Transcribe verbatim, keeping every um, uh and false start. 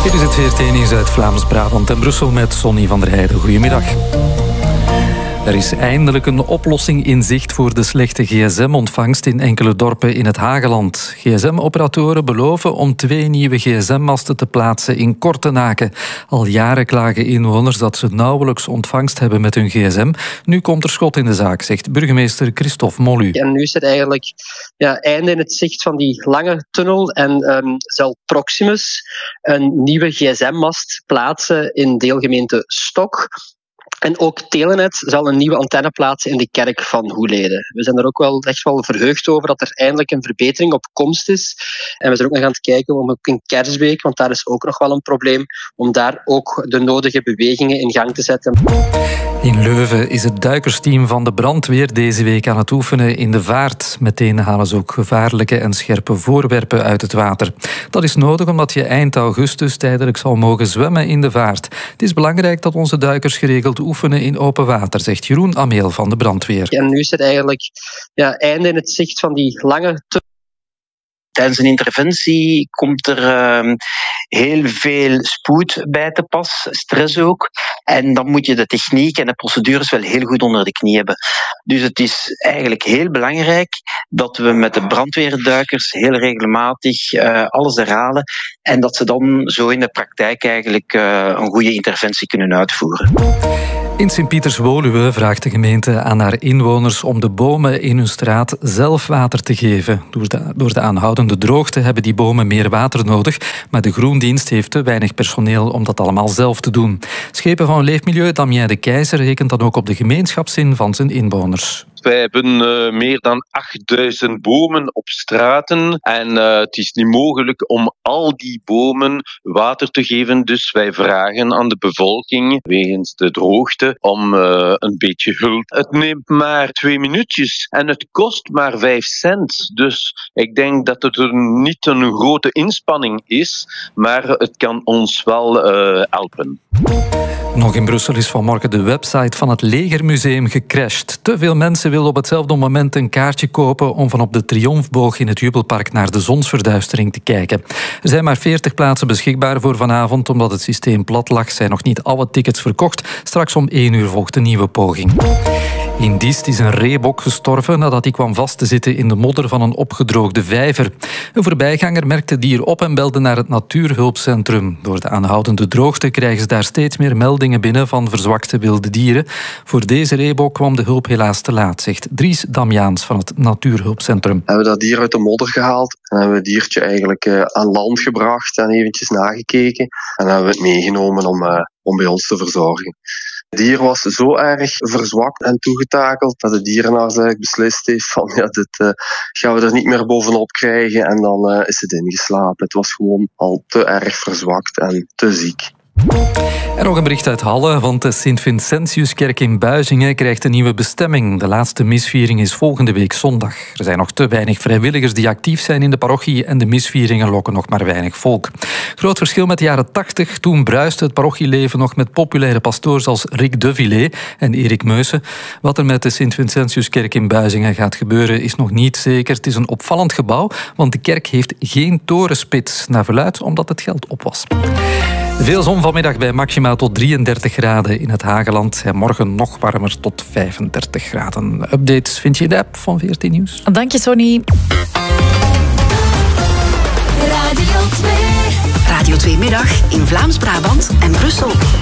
Dit is het V R T-nieuws uit Vlaams-Brabant en Brussel met Sonny van der Heijden. Goedemiddag. Er is eindelijk een oplossing in zicht voor de slechte gsm-ontvangst in enkele dorpen in het Hageland. gsm-operatoren beloven om twee nieuwe gsm-masten te plaatsen in Kortenaken. Al jaren klagen inwoners dat ze nauwelijks ontvangst hebben met hun gsm. Nu komt er schot in de zaak, zegt burgemeester Christophe Molu. En nu is het eigenlijk ja, einde in het zicht van die lange tunnel en um, zal Proximus een nieuwe gsm-mast plaatsen in deelgemeente Stok. En ook Telenet zal een nieuwe antenne plaatsen in de kerk van Hoeleden. We zijn er ook wel echt wel verheugd over dat er eindelijk een verbetering op komst is. En we zijn ook nog aan het kijken om ook in Kersbeek, want daar is ook nog wel een probleem, om daar ook de nodige bewegingen in gang te zetten. In Leuven is het duikersteam van de brandweer deze week aan het oefenen in de vaart. Meteen halen ze ook gevaarlijke en scherpe voorwerpen uit het water. Dat is nodig omdat je eind augustus tijdelijk zal mogen zwemmen in de vaart. Het is belangrijk dat onze duikers geregeld oefenen in open water, zegt Jeroen Ameel van de brandweer. En nu is het eigenlijk ja, einde in het zicht van die lange... Tijdens een interventie komt er uh, heel veel spoed bij te pas, stress ook. En dan moet je de techniek en de procedures wel heel goed onder de knie hebben. Dus het is eigenlijk heel belangrijk dat we met de brandweerduikers heel regelmatig uh, alles herhalen. En dat ze dan zo in de praktijk eigenlijk uh, een goede interventie kunnen uitvoeren. In Sint-Pieters-Woluwe vraagt de gemeente aan haar inwoners om de bomen in hun straat zelf water te geven. Door de, door de aanhoudende droogte hebben die bomen meer water nodig, maar de Groendienst heeft te weinig personeel om dat allemaal zelf te doen. Schepen van Leefmilieu Damien de Keizer rekent dan ook op de gemeenschapszin van zijn inwoners. Wij hebben uh, meer dan achtduizend bomen op straten en uh, het is niet mogelijk om al die bomen water te geven. Dus wij vragen aan de bevolking, wegens de droogte, om uh, een beetje hulp. Het neemt maar twee minuutjes en het kost maar vijf cent. Dus ik denk dat het een, niet een grote inspanning is, maar het kan ons wel uh, helpen. Nog in Brussel is vanmorgen de website van het Legermuseum gecrashed. Te veel mensen wilden op hetzelfde moment een kaartje kopen om van op de Triomfboog in het Jubelpark naar de zonsverduistering te kijken. Er zijn maar veertig plaatsen beschikbaar voor vanavond. Omdat het systeem plat lag, zijn nog niet alle tickets verkocht. Straks om één uur volgt een nieuwe poging. In Diest is een reebok gestorven nadat hij kwam vast te zitten in de modder van een opgedroogde vijver. Een voorbijganger merkte het dier op en belde naar het Natuurhulpcentrum. Door de aanhoudende droogte krijgen ze daar steeds meer meldingen binnen van verzwakte wilde dieren. Voor deze reebok kwam de hulp helaas te laat, zegt Dries Damiaans van het Natuurhulpcentrum. We hebben dat dier uit de modder gehaald en hebben we het diertje eigenlijk uh, aan land gebracht en eventjes nagekeken. En hebben we het meegenomen om, uh, om bij ons te verzorgen. Het dier was zo erg verzwakt en toegetakeld dat de dierenarts eigenlijk beslist heeft van ja, dit uh, gaan we er niet meer bovenop krijgen en dan uh, is het ingeslapen. Het was gewoon al te erg verzwakt en te ziek. En nog een bericht uit Halle, want de Sint-Vincentiuskerk in Buizingen krijgt een nieuwe bestemming. De laatste misviering is volgende week zondag. Er zijn nog te weinig vrijwilligers die actief zijn in de parochie en de misvieringen lokken nog maar weinig volk. Groot verschil met de jaren tachtig, toen bruiste het parochieleven nog met populaire pastoors als Rick de Villiers en Erik Meusen. Wat er met de Sint-Vincentiuskerk in Buizingen gaat gebeuren is nog niet zeker. Het is een opvallend gebouw, want de kerk heeft geen torenspits, naar verluidt omdat het geld op was. Veel zon vanmiddag bij maxima tot drieëndertig graden in het Hageland. En morgen nog warmer tot vijfendertig graden. Updates vind je in de app van V R T Nieuws. Dank je, Sonny. Radio twee. Radio twee Middag in Vlaams-Brabant en Brussel.